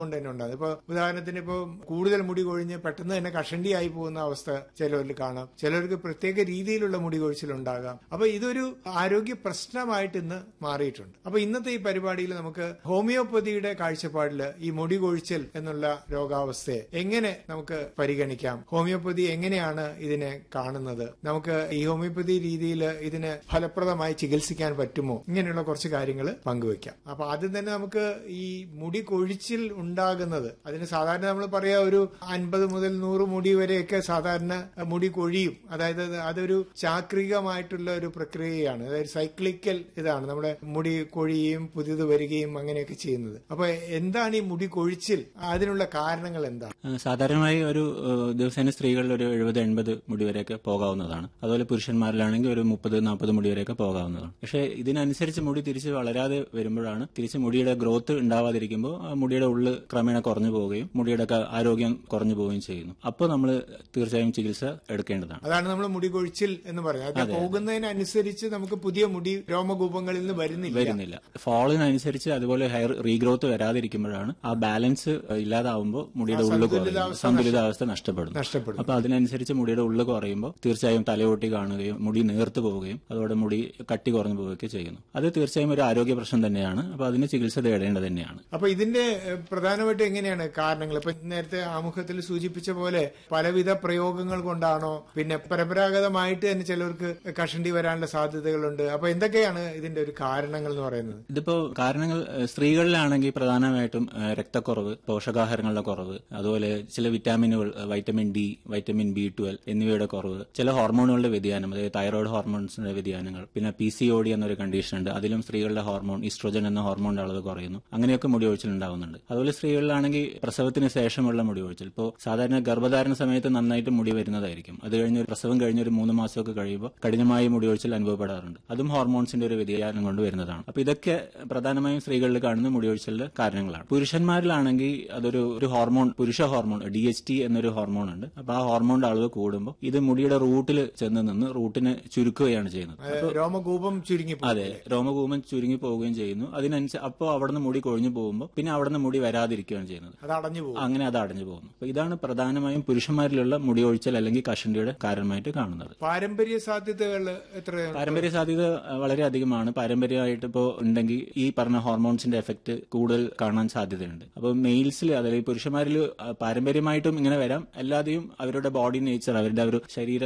കൊണ്ട് തന്നെ ഉണ്ടാകും. ഇപ്പൊ ഉദാഹരണത്തിന് ഇപ്പൊ കൂടുതൽ മുടി കൊഴിഞ്ഞ് പെട്ടെന്ന് തന്നെ കഷണ്ടിയായി പോകുന്ന അവസ്ഥ ചിലവരിൽ കാണാം. ചിലർക്ക് പ്രത്യേക രീതിയിലുള്ള മുടി കൊഴിച്ചിലുണ്ടാകാം. അപ്പൊ ഇതൊരു ആരോഗ്യ പ്രശ്നമായിട്ട് ഇന്ന് മാറിയിട്ടുണ്ട്. അപ്പൊ ഇന്നത്തെ ഈ പരിപാടിയിൽ നമുക്ക് ഹോമിയോപ്പതിയുടെ കാഴ്ചപ്പാടിൽ ഈ മുടി കൊഴിച്ചൽ എന്നുള്ള രോഗാവസ്ഥയെ എങ്ങനെ നമുക്ക് പരിഗണിക്കാം, ഹോമിയോപ്പതി എങ്ങനെയാണ് ഇതിനെ കാണുന്നത്, നമുക്ക് ഈ ഹോമിയോപ്പതി രീതിയിൽ ഇതിന് ഫലപ്രദമായി ചികിത്സിക്കാൻ പറ്റുമോ, ഇങ്ങനെയുള്ള കുറച്ച് കാര്യങ്ങൾ പങ്കുവയ്ക്കാം. അപ്പൊ ആദ്യം തന്നെ നമുക്ക് ഈ മുടി കൊഴിച്ചിൽ ഉണ്ടാകുന്നത്, അതിന് സാധാരണ നമ്മൾ പറയാ ഒരു 50 മുതൽ 100 മുടി വരെയൊക്കെ സാധാരണ മുടി കൊഴിയും. അതായത് അതൊരു ചാക്രികമായിട്ടുള്ള ഒരു പ്രക്രിയയാണ്. അതായത് സൈക്ലിക്കൽ ഇതാണ്, നമ്മുടെ മുടി കൊഴിയുകയും പുതിയത് വരികയും അങ്ങനെയൊക്കെ ചെയ്യുന്നത്. അപ്പൊ എന്താണ് ഈ മുടി കൊഴിച്ചിൽ, അതിനുള്ള കാരണങ്ങൾ എന്താണ്? സാധാരണമായി ഒരു ദിവസേന സ്ത്രീകളിൽ ഒരു 70-80 മുടി വരെയൊക്കെ പോകാവുന്നതാണ്. അതുപോലെ പുരുഷന്മാരിലാണെങ്കിൽ ഒരു 30-40 മുടി വരെയൊക്കെ പോകാവുന്നതാണ്. പക്ഷേ ഇതിനനുസരിച്ച് മുടി തിരിച്ച് വളരാതെ വരുമ്പോഴാണ്, തിരിച്ച് മുടിയുടെ ഗ്രോത്ത് ഉണ്ടാവാതിരിക്കുമ്പോൾ ആ മുടിയുടെ ഉള്ളിൽ ക്രമേണ കുറഞ്ഞു പോവുകയും മുടിയുടെ ആരോഗ്യം കുറഞ്ഞു പോവുകയും ചെയ്യുന്നു. അപ്പോൾ നമ്മൾ തീർച്ചയായും ചികിത്സ എടുക്കേണ്ടതാണ്. അതാണ് നമ്മൾ മുടി കൊഴിച്ചിൽ എന്ന് പറയുന്നത്. അത് പോകുന്നതിനനുസരിച്ച് നമുക്ക് പുതിയ മുടി രോമകൂപങ്ങളിൽ നിന്ന് വരുന്നില്ല. ഫോളിനനുസരിച്ച് അതുപോലെ ഹെയർ റീഗ്രോത്ത് വരാതിരിക്കുമ്പോഴാണ് ആ ബാലൻസ് ഇല്ലാതാവുമ്പോൾ മുടിയുടെ ഉള്ളിൽ സന്തുലിതാവസ്ഥ നഷ്ടപ്പെടും. അപ്പൊ അതിനനുസരിച്ച് മുടിയുടെ ഉള്ളിൽ കുറയുമ്പോൾ തീർച്ചയായും തലയോട്ടി കാണുകയും മുടി നേർത്തു പോവുകയും അതോടെ മുടി കട്ടി കുറഞ്ഞു പോവുകയൊക്കെ ചെയ്യുന്നു. അത് തീർച്ചയായും ഒരു ആരോഗ്യ പ്രശ്നം തന്നെയാണ്. അപ്പൊ അതിന് ചികിത്സ തേടേണ്ടത് തന്നെയാണ്. അപ്പൊ ഇതിന്റെ പ്രധാനമായിട്ട് എങ്ങനെയാണ് കാരണങ്ങൾ? ഇപ്പൊ നേരത്തെ ആമുഖത്തിൽ സൂചിപ്പിച്ച പോലെ പലവിധ പ്രയോഗങ്ങൾ കൊണ്ടാണോ, പിന്നെ പരമ്പരാഗതമായിട്ട് തന്നെ ചിലർക്ക് കഷണ്ടി വരാനുള്ള സാധ്യതകളുണ്ട്. അപ്പൊ എന്തൊക്കെയാണ് ഇതിന്റെ ഒരു കാരണങ്ങൾ എന്ന് പറയുന്നത്? ഇതിപ്പോ കാരണങ്ങൾ സ്ത്രീകളിലാണെങ്കിൽ പ്രധാനമായിട്ടും രക്തക്കുറവ്, പോഷകാഹാരങ്ങളുടെ കുറവ്, അതുപോലെ ചില വിറ്റാമിനുകൾ, വൈറ്റമിൻ ഡി, വൈറ്റമിൻ B12 എന്നിവയുടെ കുറവ്, ചില ഹോർമോണുകളുടെ വ്യതിയാനം, അതായത് തൈറോയ്ഡ് ഹോർമോൺസിന്റെ വ്യതിയാനങ്ങൾ, പിന്നെ PCOD എന്നൊരു കണ്ടീഷൻ ഉണ്ട്. അതിലും സ്ത്രീകളുടെ ഹോർമോൺ ഈസ്ട്രോജൻ എന്ന ഹോർമോണിന്റെ അളവ് കുറയുന്നു. അങ്ങനെയൊക്കെ മുടി കൊഴിച്ചിൽ ഉണ്ടാവുന്നുണ്ട്. അതുപോലെ സ്ത്രീകളിലാണെങ്കിൽ പ്രസവത്തിന് ശേഷമുള്ള മുടി കൊഴിച്ചിൽ, ഇപ്പോൾ സാധാരണ ഗർഭധാരണ സമയത്ത് നന്നായിട്ട് മുടി വരുന്നതായിരിക്കും. അത് കഴിഞ്ഞ് പ്രസവം കഴിഞ്ഞ് ഒരു 3 മാസമൊക്കെ കഴിയുമ്പോൾ കഠിനമായ മുടി കൊഴിച്ചിൽ അനുഭവപ്പെടാറുണ്ട്. അതും ഹോർമോൺസിന്റെ ഒരു വ്യതിയാനം കൊണ്ട് വരുന്നതാണ്. അപ്പൊ ഇതൊക്കെ പ്രധാനമായും സ്ത്രീകളിൽ കാണുന്ന മുടി കൊഴിച്ചിലിന്റെ കാരണങ്ങളാണ്. പുരുഷന്മാരിലാണെങ്കിൽ അതൊരു ഹോർമോൺ, പുരുഷ ഹോർമോൺ DHT എന്നൊരു ഹോർമോൺ ഉണ്ട്. അപ്പൊ ആ ഹോർമോണിന്റെ അളവ് കൂടുമ്പോൾ ഇത് മുടിയുടെ റൂട്ടിൽ ചെന്ന് നിന്ന് റൂട്ടിനെ ചുരുക്കുകയാണ് ചെയ്യുന്നത്. രോമകൂപം ചുരുങ്ങി, അതെ, രോമകൂപം ചുരുങ്ങി പോവുകയും ചെയ്യുന്നു. അതിനനുസരിച്ച് അപ്പോൾ അവിടുന്ന് മുടി കൊഴിഞ്ഞു പോകുമ്പോൾ പിന്നെ അവിടുന്ന് മുടി വരാതിരിക്കുകയാണ് ചെയ്യുന്നത്. അങ്ങനെ അത് അടഞ്ഞു പോകുന്നു. അപ്പൊ ഇതാണ് പ്രധാനമായും പുരുഷന്മാരിലുള്ള മുടി കൊഴിച്ചൽ അല്ലെങ്കിൽ കഷണ്ടിയുടെ കാരണമായിട്ട് കാണുന്നത്. പാരമ്പര്യ സാധ്യതകൾ എത്ര? പാരമ്പര്യ സാധ്യത വളരെ അധികമാണ്. പാരമ്പര്യമായിട്ട് ഇപ്പോൾ ഉണ്ടെങ്കിൽ ഈ പറഞ്ഞ ഹോർമോൺസിന്റെ എഫക്ട് കൂടുതൽ കാണാൻ സാധ്യതയുണ്ട്. അപ്പോൾ മെയിൽസിൽ, അതായത് പുരുഷന്മാരിൽ പാരമ്പര്യമായിട്ടും ഇങ്ങനെ വരാം, അല്ലാതെയും അവരുടെ ബോഡി നേച്ചർ, അവരുടെ ഒരു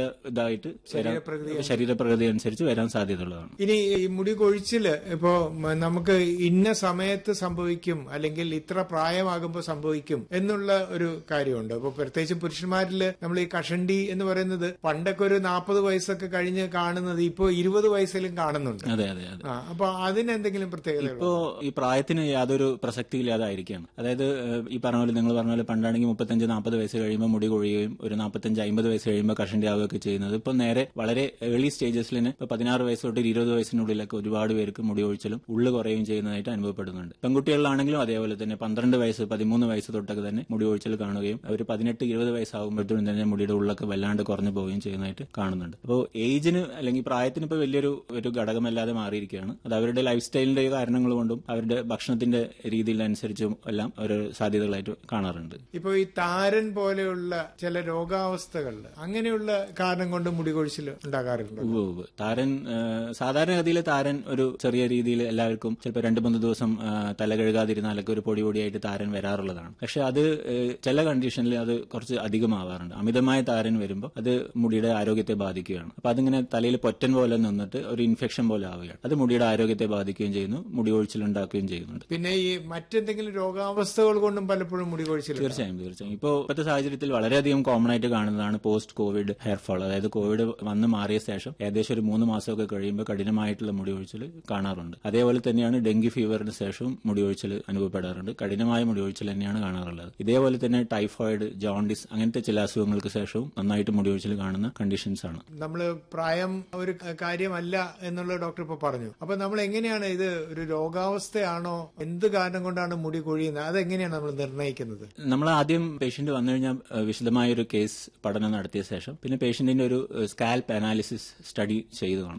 ശരീരപ്രകൃതി അനുസരിച്ച് വരാൻ സാധ്യതയുള്ളതാണ്. ഇനി ഈ മുടി കൊഴിച്ചില് ഇപ്പോ നമുക്ക് ഇന്ന സമയത്ത് സംഭവിക്കും അല്ലെങ്കിൽ ഇത്ര പ്രായമാകുമ്പോൾ സംഭവിക്കും എന്നുള്ള ഒരു കാര്യമുണ്ട്. അപ്പൊ പ്രത്യേകിച്ച് പുരുഷന്മാരിൽ നമ്മൾ ഈ കഷണ്ടി എന്ന് പറയുന്നത് പണ്ടൊക്കെ ഒരു 40 വയസ്സൊക്കെ കഴിഞ്ഞ് കാണുന്നത് ഇപ്പോ 20 വയസ്സിലും കാണുന്നുണ്ട്. അതെ. അപ്പൊ അതിനെന്തെങ്കിലും പ്രത്യേകത? ഇപ്പോ ഈ പ്രായത്തിന് യാതൊരു പ്രസക്തി ഇല്ലാതായിരിക്കുകയാണ്. അതായത് ഈ പറഞ്ഞ പോലെ, നിങ്ങൾ പറഞ്ഞ പോലെ പണ്ടാണെങ്കിൽ 35-40 വയസ്സ് കഴിയുമ്പോൾ മുടി കൊഴിയുകയും ഒരു 45-50 വയസ്സ് കഴിയുമ്പോൾ കഷണ്ടി ആവുകയൊക്കെ ചെയ്യുന്നത് ഇപ്പൊ നേരെ വളരെ ഏർലി സ്റ്റേജസിൽ 16 വയസ്സ് തൊട്ട് 20 വയസ്സിനുള്ളിലൊക്കെ ഒരുപാട് പേർക്ക് മുടി കൊഴിച്ചിലും ഉള്ളു കുറയുകയും ചെയ്യുന്നതായിട്ട് അനുഭവപ്പെടുന്നുണ്ട്. പെൺകുട്ടികളിലാണെങ്കിലും അതേപോലെ തന്നെ 12 വയസ്സ് 13 വയസ്സ് തൊട്ടൊക്കെ തന്നെ മുടി കൊഴിച്ചിൽ കാണുകയും ഒരു 18-20 വയസ്സാകുമ്പോഴത്തേക്കും തന്നെ മുടിയുടെ ഉള്ളൊക്കെ വല്ലാണ്ട് കുറഞ്ഞു പോവുകയും ചെയ്യുന്നതായിട്ട് കാണുന്നുണ്ട്. അപ്പോൾ ഏജിന് അല്ലെങ്കിൽ പ്രായത്തിന് ഇപ്പൊ വലിയൊരു ഘടകമല്ലാതെ മാറിയിരിക്കുകയാണ്. അത് അവരുടെ ലൈഫ് സ്റ്റൈലിന്റെ കാരണങ്ങൾ കൊണ്ടും അവരുടെ ഭക്ഷണത്തിന്റെ രീതിയിലനുസരിച്ചും എല്ലാം ഒരു സാധ്യതകളായിട്ട് കാണാറുണ്ട്. ഇപ്പൊ ഈ താരൻ പോലെയുള്ള ചില രോഗാവസ്ഥകളിൽ അങ്ങനെയുള്ള കാരണം കൊണ്ട് മുടി കൊഴിച്ചിൽ ഉണ്ടാകാറുണ്ട്. താരൻ, സാധാരണഗതിയിൽ താരൻ ഒരു ചെറിയ രീതിയിൽ എല്ലാവർക്കും ചിലപ്പോൾ 2-3 ദിവസം തല കഴുകാതിരുന്നാലൊക്കെ ഒരു പൊടിയായിട്ട് താരൻ വരാറുള്ളതാണ്. പക്ഷെ അത് ചില കണ്ടീഷനിൽ അത് കുറച്ച് അധികമാവാറുണ്ട്. അമിതമായ താരൻ വരുമ്പോൾ അത് മുടിയുടെ ആരോഗ്യത്തെ ബാധിക്കുകയാണ്. അപ്പൊ അതിങ്ങനെ തലയിൽ പൊറ്റൻ പോലെ നിന്നിട്ട് ഒരു ഇൻഫെക്ഷൻ പോലെ ആവുകയാണ്. അത് മുടിയുടെ ആരോഗ്യത്തെ ബാധിക്കുകയും ചെയ്യുന്നു, മുടി കൊഴിച്ചിൽ ഉണ്ടാക്കുകയും ചെയ്യുന്നുണ്ട്. പിന്നെ ഈ മറ്റെന്തെങ്കിലും രോഗാവസ്ഥകൾ കൊണ്ടും പലപ്പോഴും മുടി കൊഴിച്ചിൽ? തീർച്ചയായും. ഇപ്പോഴത്തെ സാഹചര്യത്തിൽ വളരെയധികം കോമൺ ആയിട്ട് കാണുന്നതാണ് പോസ്റ്റ് കോവിഡ് ഹെയർ ഫോൾ. അതായത് കോവിഡ് വന്ന് മാറിയ ശേഷം ഏകദേശം ഒരു 3 മാസമൊക്കെ കഴിയുമ്പോൾ കഠിനമായിട്ടുള്ള മുടി കൊഴിച്ചിൽ കാണാറുണ്ട്. അതേപോലെ തന്നെയാണ് ഡെങ്കി ഫീവറിന് ശേഷവും മുടി കൊഴിച്ചിൽ അനുഭവപ്പെടാറുണ്ട്. കഠിനമായ മുടി കൊഴിച്ചിൽ തന്നെയാണ് കാണാറുള്ളത്. ഇതേപോലെ തന്നെ ടൈഫോയിഡ്, ജോണ്ടിസ് അങ്ങനത്തെ ചില അസുഖങ്ങൾക്ക് ശേഷവും നന്നായിട്ട് മുടി കൊഴിച്ചിൽ കാണുന്ന കണ്ടീഷൻസ് ആണ്. നമ്മൾ പ്രായം ഒരു കാര്യമല്ല എന്നുള്ള ഡോക്ടർ ഇപ്പൊ പറഞ്ഞു. അപ്പൊ നമ്മൾ എങ്ങനെയാണ് ഇത് ഒരു രോഗാവസ്ഥയാണോ, എന്ത് കാരണം കൊണ്ടാണ് മുടി കൊഴിയുന്നത്, അതെങ്ങനെയാണ് നമ്മൾ നിർണ്ണയിക്കുന്നത്? നമ്മൾ ആദ്യം പേഷ്യന്റ് വന്നു കഴിഞ്ഞാൽ വിശദമായ ഒരു കേസ് പഠനം നടത്തിയ ശേഷം പിന്നെ പേഷ്യന്റിന്റെ ഒരു സ്കാൽപ്പ് അനാലിസിസ് സ്റ്റഡി ചെയ്തതാണ്.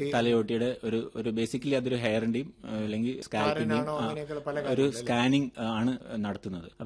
തലയോട്ടിയുടെ ഒരു ബേസിക്കലി അതൊരു ഹെയറിന്റെയും അല്ലെങ്കിൽ സ്കാൽപ്പിന്റെയും ഒരു സ്കാനിങ് ആണ് നടത്തുന്നത്.